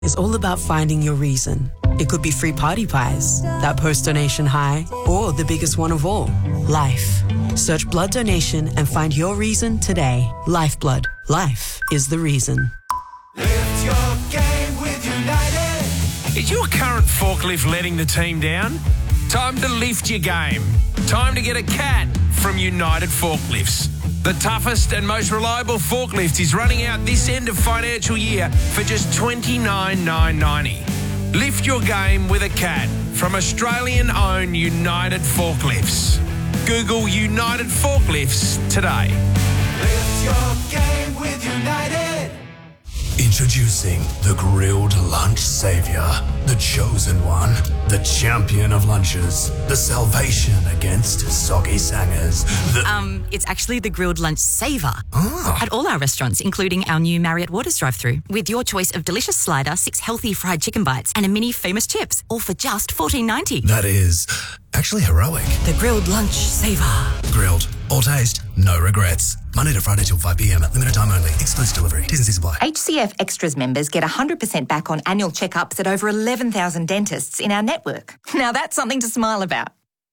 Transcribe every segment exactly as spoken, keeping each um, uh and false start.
is all about finding your reason. It could be free party pies, that post-donation high, or the biggest one of all, life. Search blood donation and find your reason today. Lifeblood. Life is the reason. Lift your game with United. Is your current forklift letting the team down? Time to lift your game. Time to get a cat from United Forklifts. The toughest and most reliable forklift is running out this end of financial year for just twenty-nine thousand nine hundred ninety. Lift your game with a cat from Australian-owned United Forklifts. Google United Forklifts today. Lift your game with United. Introducing the Grilled Lunch Savior, the chosen one, the champion of lunches, the salvation against soggy sangers. The Um, it's actually the Grilled Lunch Saver. Ah. At all our restaurants, including our new Marriott Waters drive-thru, with your choice of delicious slider, six healthy fried chicken bites, and a mini famous chips, all for just fourteen ninety. That is actually heroic. The Grilled Lunch Saver. Grilled, all taste, no regrets. Monday to Friday till five p.m. Limited time only. Exclusive delivery. T's and C's apply. H C F Extras members get one hundred percent back on annual checkups at over eleven thousand dentists in our network. Now that's something to smile about.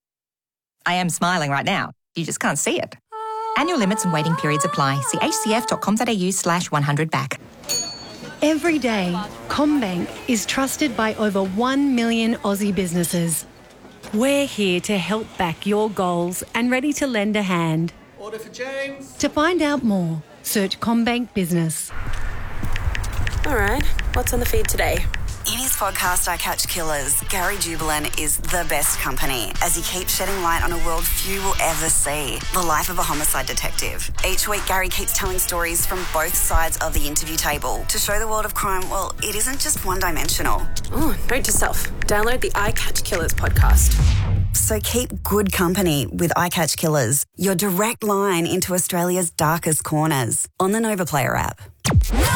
I am smiling right now. You just can't see it. Annual limits and waiting periods apply. See hcf.com.au slash 100 back. Every day, CommBank is trusted by over one million Aussie businesses. We're here to help back your goals and ready to lend a hand. Order for James. To find out more, search CommBank Business. All right, what's on the feed today? In his podcast, I Catch Killers, Gary Jubilan is the best company as he keeps shedding light on a world few will ever see, the life of a homicide detective. Each week, Gary keeps telling stories from both sides of the interview table to show the world of crime, well, it isn't just one-dimensional. Oh, note to self, download the I Catch Killers podcast. So keep good company with I Catch Killers, your direct line into Australia's darkest corners, on the Nova Player app.